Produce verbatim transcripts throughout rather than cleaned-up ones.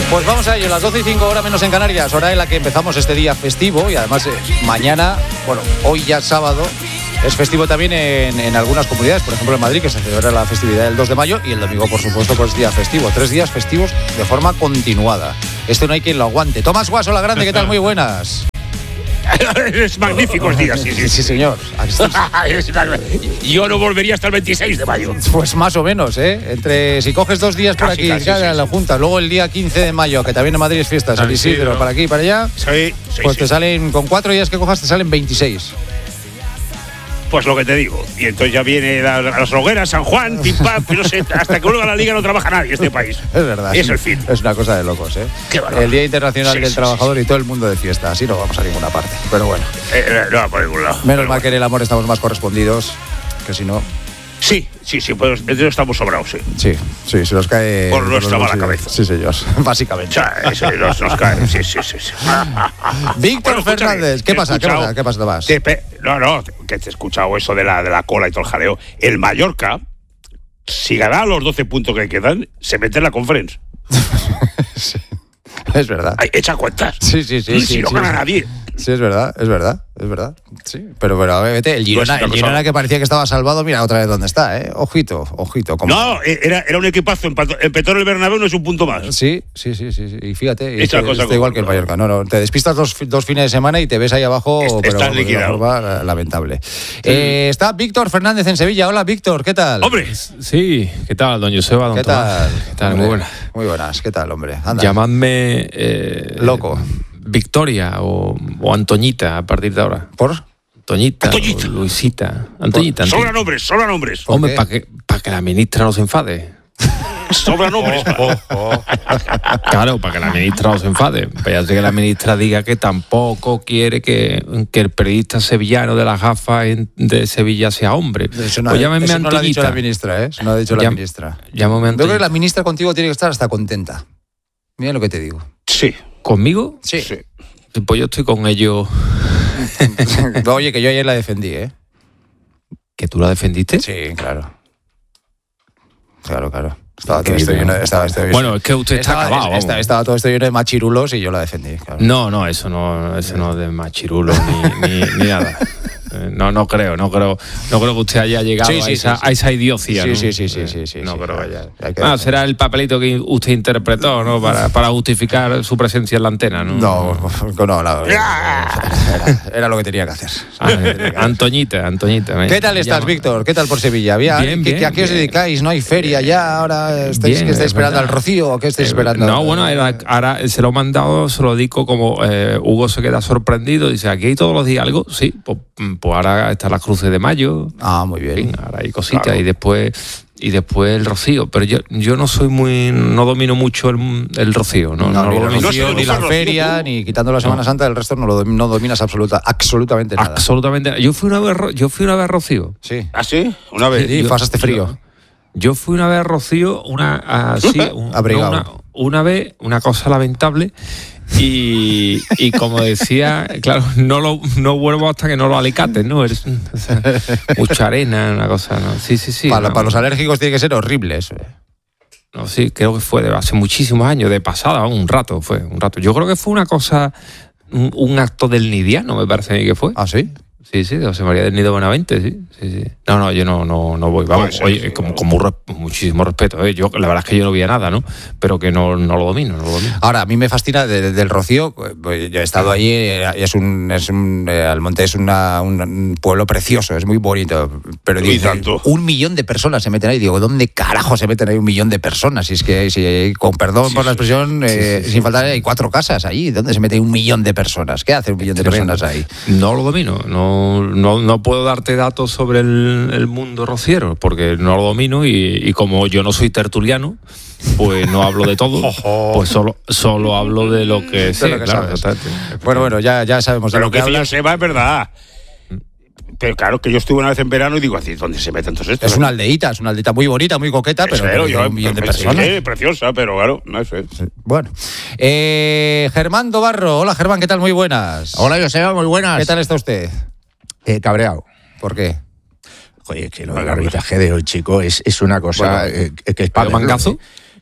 Pues vamos a ello, las doce y cinco, hora menos en Canarias, hora en la que empezamos este día festivo y además eh, mañana, bueno, hoy ya sábado, es festivo también en, en algunas comunidades, por ejemplo en Madrid, que se celebra la festividad del dos de mayo y el domingo, por supuesto, pues día festivo. Tres días festivos de forma continuada. Esto no hay quien lo aguante. Tomás Guaso, la grande, ¿qué tal? Muy buenas. Es magníficos días, sí, sí, sí, sí señor. Yo no volvería hasta el veintiséis de mayo. Pues más o menos, ¿eh? Entre si coges dos días por casi, aquí, casi, sí, la sí. Junta, luego el día quince de mayo, que también en Madrid es fiesta, San Isidro, sí, para aquí y para allá, sí, sí, pues sí. te salen, con cuatro días que cojas, te salen veintiséis. Pues lo que te digo. Y entonces ya viene la, las hogueras, San Juan, pim pam, no sé, hasta que vuelva a la liga no trabaja nadie en este país. Es verdad. Es el fin. Es una cosa de locos, ¿eh? Qué valor. El Día Internacional sí, del sí, Trabajador sí. y todo el mundo de fiesta. Así no vamos a ninguna parte. Pero bueno. Eh, no va por ningún lado. Menos mal bueno. que en el amor estamos más correspondidos, que si no... Sí, sí, sí, pues entonces estamos sobrados, sí. Sí, sí, se nos cae... Por nuestra mala cabeza. Sí, señor, básicamente. O sea, eso, nos, nos cae, sí, sí, sí. sí. Víctor bueno, Fernández, ¿qué pasa? ¿Qué pasa? ¿Qué pasa, Tomás? Te, no, no, que te he escuchado eso de la, de la cola y todo el jaleo. El Mallorca, si gana los doce puntos que quedan, se mete en la Conference. Sí, es verdad. Ay, echa cuentas. Sí, sí, sí. Y sí si no sí, gana sí. nadie. Sí, es verdad, es verdad, es verdad. Sí, pero, pero a ver, vete, el Girona, Pues, el Girona que parecía que estaba salvado, mira otra vez dónde está, ¿eh? Ojito, ojito. Como... No, era, era un equipazo. Empezó en el Bernabéu, no es un punto más. Sí, sí, sí, sí, sí. Y fíjate, Esta está, cosa está igual que el Mallorca. No, no, te despistas dos, dos fines de semana y te ves ahí abajo, Est- pero estás vamos, de liquidado. una forma lamentable. Sí. Eh, está Víctor Fernández en Sevilla. Hola, Víctor, ¿qué tal? ¡Hombre! Sí, ¿qué tal, don Joseba, don ¿Qué Tomás? tal? ¿Qué tal? Hombre, Muy buenas. Muy buenas, ¿qué tal, hombre? Anda. Llamadme... Eh, Loco. Victoria o, o Antoñita a partir de ahora. ¿Por? Antoñita, Antoñita. o Luisita. Antoñita. Sobra Antoñita. nombres, sobra nombres. Hombre, qué? para que, pa que la ministra no se enfade. Sobra nombres. Oh, oh. Claro, para que la ministra no se enfade. Pues ya sé que la ministra diga que tampoco quiere que, que el periodista sevillano de las gafas en, de Sevilla sea hombre. Eso no, pues llámeme eso no lo ha dicho Antoñita. la ministra, ¿eh? Eso no lo ha dicho la Llam- ministra. Llámame Yo creo que Antoñita. la ministra contigo tiene que estar hasta contenta. Mira lo que te digo. Sí. ¿Conmigo? Sí. Sí. Pues yo estoy con ellos. Oye, que yo ayer la defendí, ¿eh? ¿Que tú la defendiste? Sí, claro. Claro, claro. Estaba todo Qué esto bien. lleno de, estaba, estaba, Bueno, es que usted está estaba, acabado. estaba, vamos. estaba todo esto lleno de machirulos y yo la defendí. Claro. No, no, eso no, eso no es de machirulo ni, ni, ni nada. Eh, No, no creo, no creo, no creo que usted haya llegado Sí, sí, a, esa, sí, sí. a esa idiocia. Sí, ¿no? sí, sí, sí, Eh, sí, sí, No, sí, pero hay- vaya. hay que Ah, defender. será el papelito que usted interpretó, ¿no? Para, para justificar su presencia en la antena, ¿no? No, no, no, era, era lo que tenía que hacer. Ah, eh, Antoñita, Antoñita. me- ¿Qué tal me estás, llama. Víctor? ¿Qué tal por Sevilla? Bien, Bien, ¿Qué, bien, ¿qué- ¿A qué os bien. dedicáis? ¿No hay feria ya? ¿Ahora estáis, Bien, que estáis es esperando verdad. al Rocío o qué estáis Eh, esperando? No, bueno, ahora, ahora se lo he mandado, se lo digo como eh, Hugo se queda sorprendido, dice, aquí hay todos los días algo, sí, pues, pues ahora está las cruces de mayo, Ah, muy en fin, bien. ahora hay cositas Claro. y después y después el rocío, pero yo yo no soy muy, no domino mucho el, el rocío, no, No, no, ni lo el domino. No Rocío, sé, ni no la sé, Rocío, feria, tú. ni quitando la Semana No. Santa, el resto no lo domi- no dominas absoluta, absolutamente nada. Absolutamente. Yo fui una vez, ro- yo fui una vez a Rocío. Sí. ¿Ah, sí? Una vez. Sí, Yo- pasaste frío. Yo, yo fui una vez a Rocío, una así, un- Abrigado. no, una, una vez, una cosa lamentable. Y, y como decía, claro, no lo no vuelvo hasta que no lo alicates, ¿no? Es, o sea, mucha arena, una cosa, ¿no? Sí, sí, sí. para, no, para los alérgicos tiene que ser horrible eso. eh. no, sí, creo que fue de hace muchísimos años, de pasada, un rato, fue un rato. Yo creo que fue una cosa, un, un acto del Nidiano, me parece a mí que fue. ¿Ah, sí? Sí, sí, de José María del Nido Benavente, sí, sí, sí. No, no, yo no, no, no voy. Vamos, Puede ser, oye, sí, con, vamos. con muy res- muchísimo respeto. ¿eh? Yo, la verdad es que yo no veía nada, ¿no? Pero que no, no lo domino, no lo domino. Ahora, a mí me fascina de- de- del Rocío, pues, yo he estado allí, eh, es un, es un eh, Almonte es una, un, un pueblo precioso, es muy bonito, pero Y digo, tanto. un millón de personas se meten ahí, digo, ¿dónde carajo se meten ahí un millón de personas? Si es que, si, con perdón Sí, por la sí, expresión, eh, sin faltar, hay cuatro casas ahí, ¿dónde se mete un millón de personas? ¿Qué hace un millón de Tremendo. personas ahí? No lo domino, no, no, no puedo darte datos sobre el, el mundo rociero, porque no lo domino y, y como yo no soy tertuliano, pues no hablo de todo, pues solo, solo hablo de lo que sé, lo que claro, sabes. exactamente. Bueno, bueno, ya, ya sabemos de Pero lo que que hablas. se va, es verdad. Pero claro, que yo estuve una vez en verano y digo, así, ¿dónde se meten todos estos? Es una aldeíta, es una aldeíta muy bonita, muy coqueta, pero, Pero pero yo, un millón de sí, personas. preciosa, pero claro, no es eso. Bueno, eh, Germán Dobarro, hola Germán, ¿qué tal? Muy buenas. Hola, Joseba, muy buenas. ¿Qué tal está usted? Eh, cabreado. ¿Por qué? Oye, que lo del arbitraje de hoy, chico, es, es una cosa Bueno, eh, que es ¿Pero para... mangazo?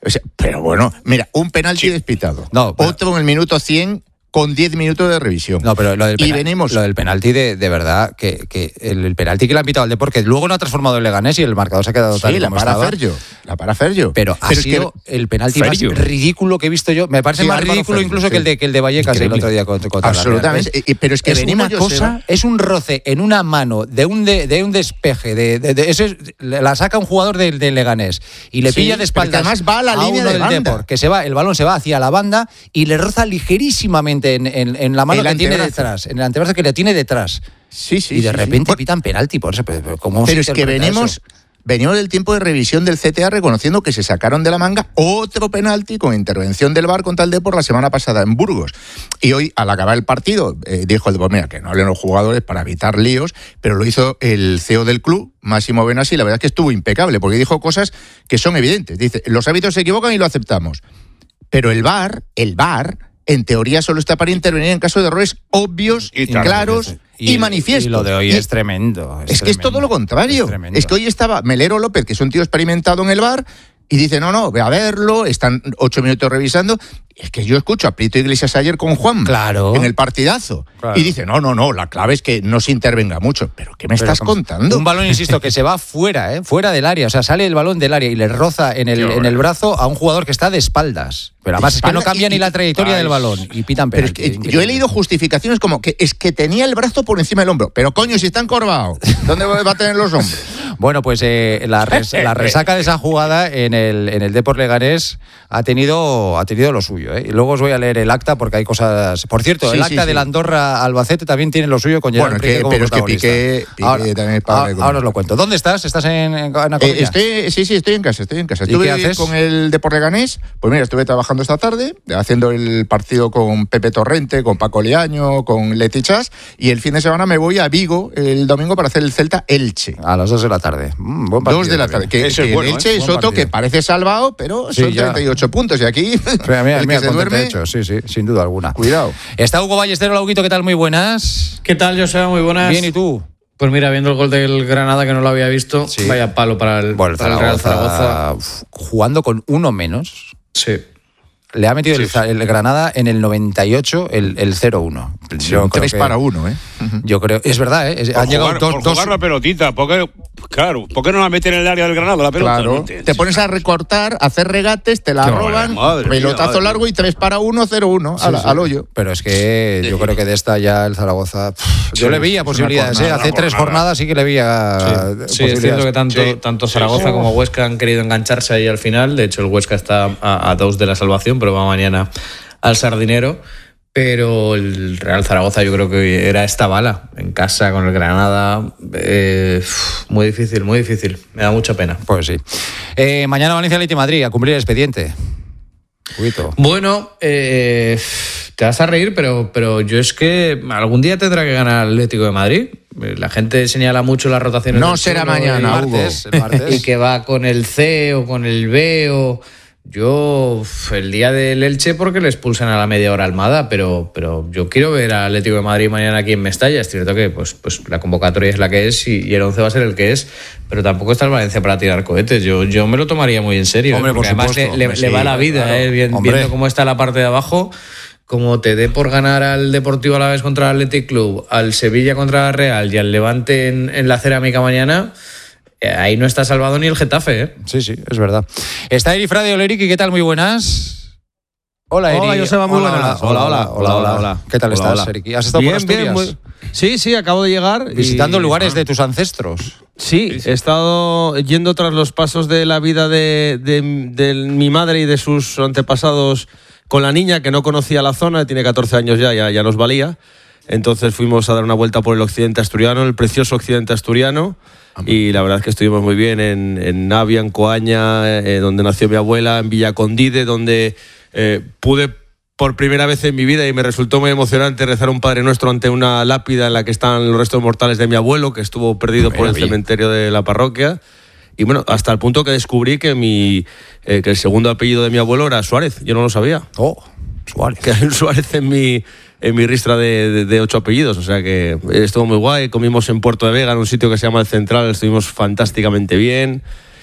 O sea, pero bueno, mira, un penalti sí. despitado. No, pero... Otro en el minuto cien con diez minutos de revisión. No, pero lo del, y penal, venimos... lo del penalti de, de verdad, que, que el, el penalti que le han pitado al Depor, que luego no ha transformado el Leganés y el marcador se ha quedado sí, tal la como para estaba. Fergio, la para Fergio. Pero, pero ha sido que... el penalti Fergio. más ridículo que he visto yo. Me parece sí, más Álvaro ridículo Fergio, incluso sí. que el de que el de Vallecas el otro día contra, contra absolutamente. la Real. Pero es que es venimos una cosa, sé, es un roce en una mano de un de, de un despeje, de, de, de eso es, la saca un jugador del de Leganés y le sí, pilla de espaldas además va a la a línea uno de del banda. Depor, que se va, el balón se va hacia la banda y le roza ligerísimamente en, en, en la mano el que tiene detrás, en el antebrazo que le tiene detrás. Sí, sí. Y de sí, repente sí. pitan penalti por eso. Pero, ¿cómo pero es que venimos, venimos del tiempo de revisión del C T A reconociendo que se sacaron de la manga otro penalti con intervención del V A R contra el Depor la semana pasada en Burgos. Y hoy, al acabar el partido, eh, dijo el Depor, mira, que no hablen los jugadores para evitar líos, pero lo hizo el C E O del club, Máximo Benassi, la verdad es que estuvo impecable, porque dijo cosas que son evidentes. Dice, los árbitros se equivocan y lo aceptamos. Pero el V A R, el V A R, en teoría solo está para intervenir en caso de errores obvios, y claros y, y manifiestos. Y lo de hoy y es tremendo. Es, es tremendo, que es todo lo contrario. Es, es que hoy estaba Melero López, que es un tío experimentado en el V A R, y dice, no, no, ve a verlo, están ocho minutos revisando. Es que yo escucho a Prieto Iglesias ayer con Juan claro. en el partidazo. Claro. Y dice, no, no, no, la clave es que no se intervenga mucho. ¿Pero qué me Pero estás contando? Un balón, insisto, que se va fuera, ¿eh? fuera del área. O sea, sale el balón del área y le roza en el, en el brazo a un jugador que está de espaldas. Pero además es que no cambia y, ni la trayectoria ay, del balón y pitan penalti. Pero es que yo he leído justificaciones como que es que tenía el brazo por encima del hombro. Pero coño, si está encorvado, ¿dónde va a tener los hombros? Bueno, pues eh, la, res, la resaca de esa jugada en el, en el Depor Leganés ha tenido, ha tenido lo suyo. ¿eh? Y luego os voy a leer el acta porque hay cosas... Por cierto, sí, el acta sí, del sí. Andorra Albacete también tiene lo suyo con Gerard bueno, Piqué que, como pero protagonista. Es que Piqué, Piqué ahora, también ahora, ahora os lo cuento. ¿Dónde estás? ¿Estás en, en, en la Coruña? Eh, estoy, sí, sí, estoy en casa, estoy en casa. ¿Y estuve qué haces? con el Depor Leganés. Pues mira, estuve trabajando esta tarde, haciendo el partido con Pepe Torrente, con Paco Liaño, con Leti Chas, y el fin de semana me voy a Vigo el domingo para hacer el Celta Elche. A las dos de la tarde. Mm, buen partido. Dos de la tarde. Que, que es bueno, el Elche ¿eh? es otro que parece salvado, pero sí, son treinta y ocho ya. puntos. Y aquí, mira, mira, el que mira, se duerme... hecho. Sí, sí, sin duda alguna. Cuidado. Está Hugo Ballesteros, Lauguito, ¿qué tal? Muy buenas. ¿Qué tal, Joseba? Muy buenas. Bien, ¿y tú? Pues mira, viendo el gol del Granada, que no lo había visto, sí. vaya palo para el, bueno, el, para Zaragoza, el Real Zaragoza. Jugando con uno menos. Sí. Le ha metido sí, el, sí. el Granada en el noventa y ocho el, el cero uno. Sí, un tres para uno, ¿eh? Yo creo, es verdad, ¿eh? Es, han jugar, llegado dos, por dos... jugar la pelotita, porque, claro, ¿por qué no la meten en el área del Granada la pelota? Claro, no te pones a recortar, a hacer regates, te la Qué roban, madre, pelotazo madre. largo y tres para uno, cero uno, sí, al, sí. al hoyo. Pero es que yo creo que de esta ya el Zaragoza, pff, sí, yo le veía posibilidades, ¿eh? Hace tres jornadas sí que le veía sí. posibilidades. Sí, es cierto que tanto, sí. tanto Zaragoza sí. como Huesca han querido engancharse ahí al final. De hecho, el Huesca está a, a dos de la salvación, pero va mañana al Sardinero. Pero el Real Zaragoza yo creo que era esta bala en casa con el Granada. Eh, muy difícil, muy difícil. Me da mucha pena. Pues sí. Eh, mañana Valencia Atlético de Madrid a cumplir el expediente. Cuito. Bueno, eh, te vas a reír, pero, pero yo es que algún día tendrá que ganar el Atlético de Madrid. La gente señala mucho las rotaciones. No será mañana, el martes, el martes. Y que va con el C o con el B o... Yo, el día del Elche, porque le expulsan a la media hora Almada, pero, pero yo quiero ver al Atlético de Madrid mañana aquí en Mestalla. Es cierto que pues, pues la convocatoria es la que es y, y el once va a ser el que es, pero tampoco está el Valencia para tirar cohetes. Yo, yo me lo tomaría muy en serio. Hombre, ¿eh? Porque por además supuesto, le, hombre, le sí, va la vida, claro. ¿eh? Viendo Hombre. cómo está la parte de abajo. Como te dé por ganar al Deportivo Alavés contra el Athletic Club, al Sevilla contra la Real y al Levante en, en la Cerámica mañana... Ahí no está salvado ni el Getafe, ¿eh? Sí, sí, es verdad. Está Eri Frade, hola Eric, ¿y qué tal? Muy buenas. Hola, Eri. Hola, Joseba, muy hola, buenas. Hola, hola, hola, hola, hola. ¿Qué tal hola, estás, hola. Eric? ¿Has estado bien, por Asturias? Bien, muy... Sí, sí, acabo de llegar. Visitando y... lugares de tus ancestros. Sí, sí, sí, he estado yendo tras los pasos de la vida de, de, de mi madre y de sus antepasados con la niña, que no conocía la zona, tiene catorce años ya, ya, ya nos valía. Entonces fuimos a dar una vuelta por el occidente asturiano, el precioso occidente asturiano. Y la verdad es que estuvimos muy bien en, en Navia, en Coaña, eh, donde nació mi abuela, en Villacondide, donde eh, pude por primera vez en mi vida, y me resultó muy emocionante, rezar un Padre Nuestro ante una lápida en la que están los restos mortales de mi abuelo, que estuvo perdido por el cementerio de la parroquia. Y bueno, hasta el punto que descubrí que, mi, eh, que el segundo apellido de mi abuelo era Suárez. Yo no lo sabía. Oh, Suárez. Que hay un Suárez en mi... en mi ristra de, de, de ocho apellidos, o sea que estuvo muy guay. Comimos en Puerto de Vega, en un sitio que se llama El Central, estuvimos fantásticamente bien.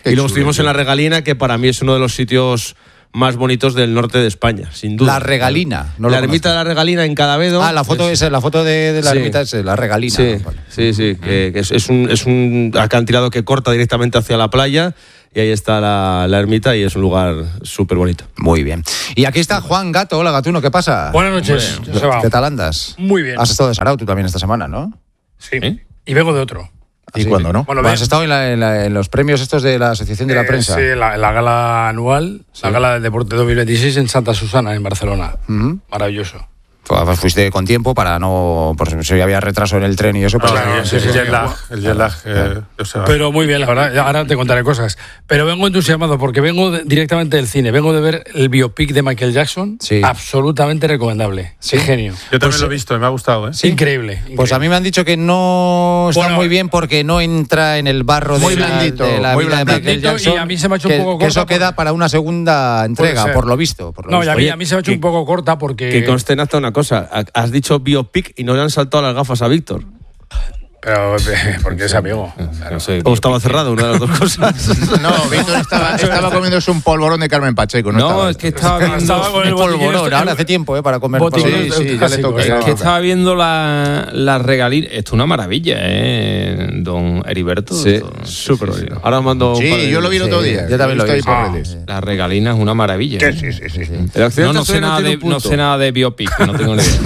Qué y luego chulo, estuvimos tío. en La Regalina, que para mí es uno de los sitios más bonitos del norte de España, sin duda. La Regalina. No la lo ermita de conozco. La Regalina en Cadavedo. Ah, la foto es, la foto de, de la Sí. ermita es la Regalina. Sí, Vale. sí, sí, que, que es, es un, es un acantilado que corta directamente hacia la playa y ahí está la, la ermita y es un lugar súper bonito. Muy bien. Y aquí está Juan Gato. Hola, Gatuno, ¿qué pasa? Buenas noches, ¿Qué, Joseba. ¿Qué tal andas? Muy bien. Has estado de Sarao tú también esta semana, ¿no? Sí. Y vengo de otro. ¿Y cuándo no? Bueno, Bueno, ven- has estado en, la- en la- en los premios estos de la Asociación de la eh, Prensa. Sí, la, la gala anual, la gala del deporte dos mil veintiséis en Santa Susana, en Barcelona. Ujú. Maravilloso. Pues fuiste con tiempo para no... Por si había retraso en el tren y eso. Pues, Claro, sí, sí, el sí. jet lag, el jet lag, eh, o sea, Pero muy bien, la verdad. Ahora te contaré cosas. Pero vengo entusiasmado porque vengo de- directamente del cine. Vengo de ver el biopic de Michael Jackson. Sí. Absolutamente recomendable. Sí. Qué genio. yo también pues, lo he visto y me ha gustado, ¿eh? Increíble, increíble. Pues a mí me han dicho que no está Bueno, muy bien porque no entra en el barro muy de, la, blandito, de la muy vida de Michael blandito, Jackson. y a mí se me ha hecho un que, poco que eso corta queda porque- para una segunda entrega, ser. por lo visto. Por lo No, y a mí, Oye, a mí se me ha hecho que- un poco corta porque... Que conste en acta una cosa, has dicho biopic y no le han saltado las gafas a Víctor. Pero porque es amigo. No sé, O estaba cerrado, una de las dos cosas. No, Víctor estaba, estaba comiéndose un polvorón de Carmen Pacheco. No, No, estaba es que estaba viendo, Estaba con el botiquín polvorón, este- ahora hace tiempo eh, para comer botiquín polvorón. Sí, sí, ya le clásico, toca. sí. ya le es que toca. estaba viendo la, la regalina. Esto es una maravilla, ¿eh? Don Heriberto. Sí, Esto- súper sí, sí. bonito. Ahora os mando un par Sí, de- yo lo vi el otro Sí, día. yo también lo he visto vi. ahí por Ah, redes. La regalina es una maravilla. ¿eh? Sí, sí, sí, sí. El accidente No, no sé, tiene nada un de, no punto. sé nada de biopic, no tengo ni idea.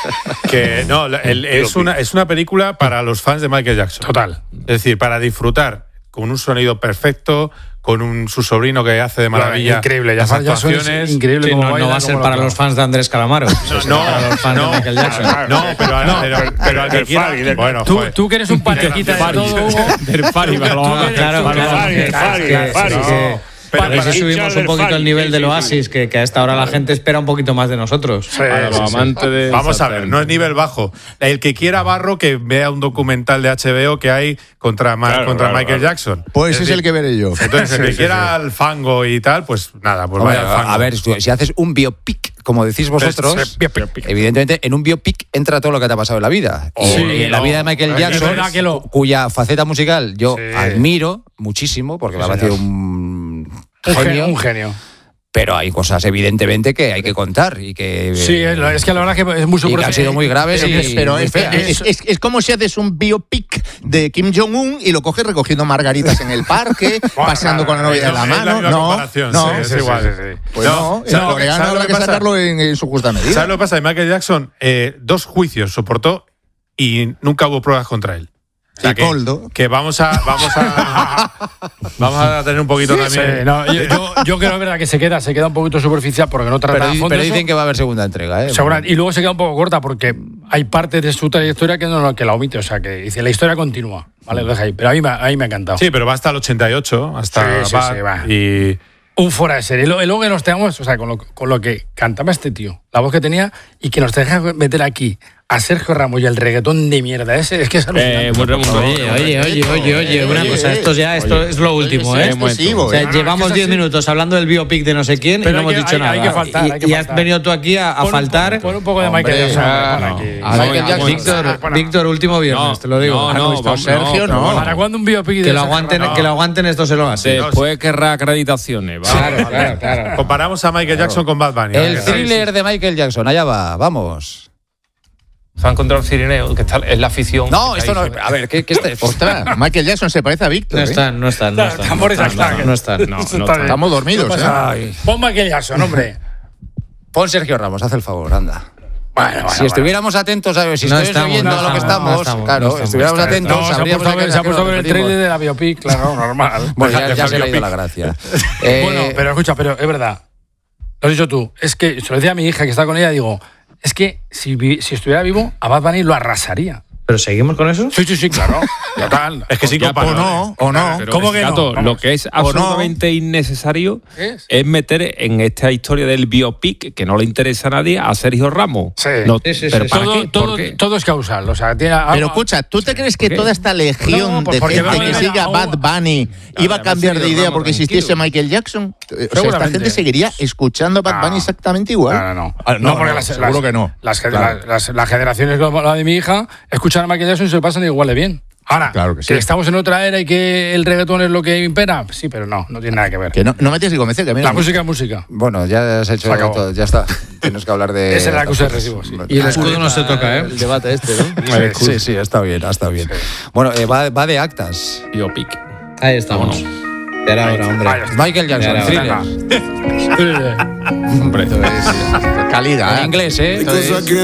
Que no, la- el- es, una, es una película para los fans de Michael Jackson. Total. Es decir, para disfrutar con un sonido perfecto, con un su sobrino que hace de maravilla Increíble, ya las sabes, ya son- actuaciones. increíble Sí, cómo no, no baila, va a ser cómo para lo los clava. fans de Andrés Calamaro. No, para los fans no, de Michael Jackson. no, pero, a- pero, pero al que del quiera. Fari, del- Bueno, Tú, joder. tú que eres un panejita de todo, Hugo. Del Fari, Tú que- lo tú haga, que- claro, tú que- claro. Fari, el Fari, el Fari. Sí, que- Pero a ver si para subimos hinchar un del poquito el Fari, nivel sí, del sí, Oasis, que, que a esta hora la gente espera un poquito más de nosotros. Sí, Para los sí, sí. amantes de. Vamos a ver, no es nivel bajo. El que quiera barro, que vea un documental de H B O que hay contra, Ma- Claro, contra claro, Michael claro. Jackson. Pues ese es decir, el que veré yo. Entonces, el Sí, que sí, quiera sí. el fango y tal, pues nada, pues Hombre, vaya al fango. a ver, si haces un biopic, como decís vosotros, Es- es- evidentemente en un biopic entra todo lo que te ha pasado en la vida. Y Sí, en la no. vida de Michael Es Jackson, verdad que lo- cuya faceta musical yo Sí. admiro muchísimo, porque me ha Sí, parecido señor. un Un genio, genio. Un genio. pero hay cosas evidentemente que hay que contar y que, Sí, es, es que la verdad que es muy y que han superficial. sido muy graves Pero, y pero muy es, feas. es, es- es como si haces un biopic de Kim Jong-un y lo coges recogiendo margaritas en el parque, pasando con la novia de la es la mano. misma No, comparación, no, sí, es sí, igual. sí, sí, sí. pues No, no, el ¿sabes lo que- coreano sabes lo habrá que que pasa? sacarlo en, en su justa medida. ¿Sabes lo que pasa? Michael Jackson, eh, dos juicios soportó y nunca hubo pruebas contra él. O sea, Y que, Coldo. que vamos a vamos a vamos a tener un poquito Sí, también. no, yo, yo, yo creo que es verdad que se queda, se queda un poquito superficial porque no trata pero, a fondo pero eso. dicen que va a haber segunda entrega, ¿eh? Seguramente. Y luego se queda un poco corta porque hay partes de su trayectoria que no que la omite. O sea, que dice, la historia continúa. Vale, lo deja ahí. Pero a mí, me- a mí me ha encantado. Sí, pero va hasta el ochenta y ocho, hasta Sí, sí, Bad, sí, va. y Un fuera de serie. Y luego, y luego que nos tengamos, o sea, con lo, con lo que cantaba este tío, la voz que tenía, y que nos deja meter aquí a Sergio Ramos y el reggaetón de mierda ese, es que es alucinante. Eh, muy remontado. Oye, oye, oye, oye, oye, una Oye, cosa, oye, esto ya, esto oye, es lo oye, último, sí, ¿eh? es excesivo, O sea, ¿eh? No, no, llevamos es que diez es así. minutos hablando del biopic de no sé quién Pero y no hay hemos que- dicho hay- nada. hay que faltar, y, hay que y has faltar. venido tú aquí a, a Pon un faltar. poco- pon un poco de Hombre, Michael Jackson. ah, hombre, no. pon aquí. A Michael Jackson. Víctor, Pon a- Víctor, último viernes, No, te lo digo. no, Ah, no, visto. vamos, Sergio, no, no. pero ¿Para cuándo un biopic de Que lo Sergio aguanten, Ramos? que lo aguanten estos en así. Después querrá acreditaciones. va. Claro, claro, claro. comparamos a Michael Jackson con Bad Bunny. El ¿vale? thriller de Michael Jackson, allá va, vamos. Se ha encontrado el cirineo, que está, es la afición. No, que esto no. está ahí. A ver, ¿qué, qué este? Ostras, Michael Jackson se parece a Víctor. No ¿eh? están, no están, no están. Tambores no están, acá. no están. No, no Está está. bien. Estamos dormidos, No ¿eh? pasa nada. Ay. Pon Michael Jackson, hombre. Pon Sergio Ramos, haz el favor, anda. Bueno, bueno, Si bueno. estuviéramos atentos, a ver, si No estuvieras estamos, oyendo no a lo que estamos, estamos, no estamos, claro, no estamos. estuviéramos No, atentos, se ha sabríamos puesto a ver, de se ha qué puesto a ver nos el trailer referimos. de la biopic, claro, normal. Bueno, ya, Deja ya que se le ha ido la biopic. gracia. Eh, Bueno, pero escucha, pero es verdad. Lo has dicho tú. Es que se lo decía a mi hija que está con ella, digo, es que si, vi- si estuviera vivo, a Bad Bunny lo arrasaría. ¿Pero seguimos con eso? Sí, sí, sí, claro. Total. Es que sí, Ya, O comparable. no, o no. Pero ¿Cómo es, que no? Gato, Vamos. lo que es absolutamente innecesario ¿Qué es? es meter en esta historia del biopic que no le interesa a nadie a Sergio Ramos. Sí. No, Sí, sí, pero sí, ¿para Todo, qué? todo, ¿Por qué? todo es causal. O sea, tiene Pero escucha, ¿tú te crees que qué? toda esta legión No, pues de porque gente va a que haber sigue a a- Bad Bunny iba a además cambiar de Sergio idea Ramos, porque tranquilo. existiese Michael Jackson? O sea, esta Seguramente. gente seguiría escuchando a Bad No. Bunny exactamente igual. No, no, no. Ah, no, porque no, las, seguro las- que no. Las, Claro. las, las- las generaciones como la de mi hija escuchan a Michael Jackson y se lo pasan igual de bien. Ahora, Claro que que, sí. estamos en otra era y que el reggaetón es lo que impera, sí, pero no, no tiene nada que ver. Que no, no me tienes que convencer, que a mí no La me- música es música. Bueno, ya has hecho Se acabó. todo, ya está. Tienes que hablar de. Esa es la acusa de recibo, sí. Y el escudo no se toca, ¿eh? El debate este, ¿no? Sí, sí, sí, está bien, está bien. Bueno, eh, va, va de actas. Biopic. Ahí estamos. Ya era hora, hombre. Vaya, está. Michael Jackson, Ya, thriller. Venga. Hombre. Calidad, En ¿eh? inglés, ¿eh? Esto es-